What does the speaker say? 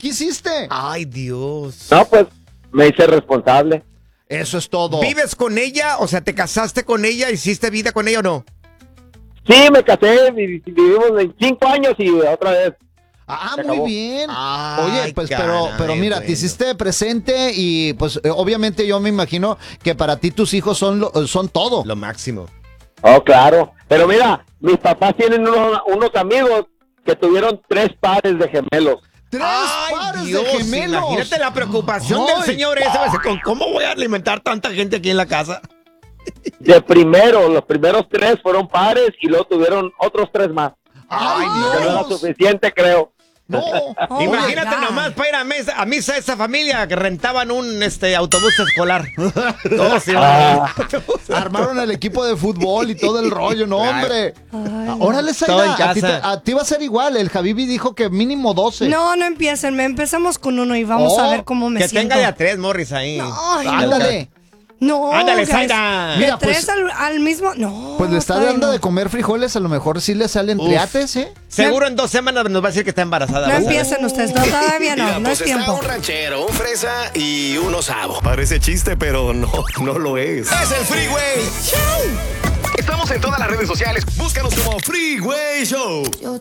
¿Qué hiciste? Ay, Dios. No, pues me hice responsable. Eso es todo. ¿Vives con ella? O sea, ¿te casaste con ella? ¿Hiciste vida con ella o no? Sí, me casé, vivimos 25 años y otra vez. Ah, Se muy acabó. bien. Ay, Oye, pues, caray, pero mira, bueno. te hiciste presente y pues obviamente yo me imagino que para ti tus hijos son todo. Lo máximo. Oh, claro. Pero mira, mis papás tienen unos amigos que tuvieron 3 pares de gemelos. 3 Ay, pares Dios, de gemelos. imagínate la preocupación Ay. del señor ese. Va a decir, ¿cómo voy a alimentar tanta gente aquí en la casa? Los primeros 3 fueron pares y luego tuvieron otros 3 más. Ay, Que no era Dios. suficiente, creo. No. Oh, Imagínate my God. nomás para ir a misa esa familia que rentaban un autobús escolar. Todos iban Ah. Armaron el equipo de fútbol y todo el rollo, no, Claro. hombre. Ay, Órale, Todo en Zaida, casa. a ti va a ser igual. El Javibi dijo que mínimo 12. No, no empiecen. Empezamos con uno y vamos a ver cómo me Que siento. tenga de a 3, Morris, ahí. Ay, Ándale. No, Ándale, guys. Zaida. Mira, De 3 pues- al mismo. No. Pues le está todavía dando no. de comer frijoles, a lo mejor sí le salen Uf. triates, ¿eh? Seguro en 2 semanas nos va a decir que está embarazada. No vas a ver. empiecen ustedes. No, todavía no. Mira, No pues es está tiempo. un ranchero, un fresa y un osado. Parece chiste, pero no lo es. Es el Freeway Show. Estamos en todas las redes sociales. Búscanos como Freeway Show. Yo